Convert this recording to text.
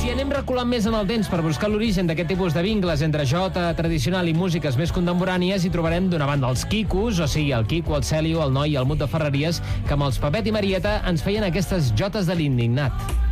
Si anem reculant més en el temps per buscar l'origen d'aquest tipus de vincles entre jota tradicional i músiques més contemporànies, hi trobarem d'una banda els quicos, o sigui, el Quico, el Celio, el Noi i el Mut de Ferreries, que amb els Pepet i Marieta ens feien aquestes jotes de l'indignat.